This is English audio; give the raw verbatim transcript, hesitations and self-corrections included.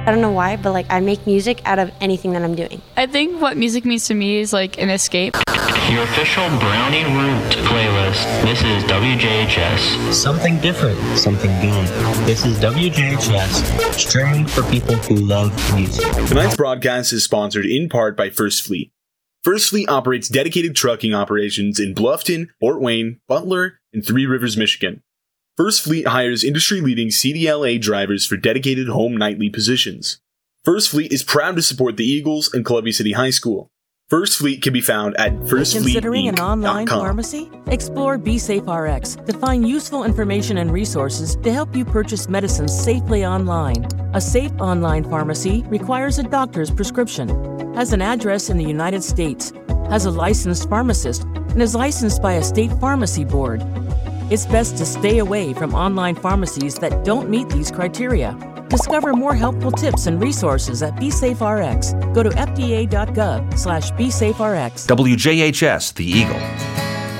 I don't know why, but like I make music out of anything that I'm doing. I think what music means to me is like an escape. Your official Brownie Root playlist. This is W J H S. Something different, something good. This is W J H S, streaming for people who love music. Tonight's broadcast is sponsored in part by First Fleet. First Fleet operates dedicated trucking operations in Bluffton, Fort Wayne, Butler, and Three Rivers, Michigan. First Fleet hires industry-leading C D L A drivers for dedicated home nightly positions. First Fleet is proud to support the Eagles and Columbia City High School. First Fleet can be found at first fleet Considering an online dot com. pharmacy? Explore BeSafeRx to find useful information and resources to help you purchase medicines safely online. A safe online pharmacy requires a doctor's prescription, has an address in the United States, has a licensed pharmacist, and is licensed by a state pharmacy board. It's best to stay away from online pharmacies that don't meet these criteria. Discover more helpful tips and resources at BeSafeRx. Go to F D A dot gov slash BeSafeRx. W J H S, The Eagle.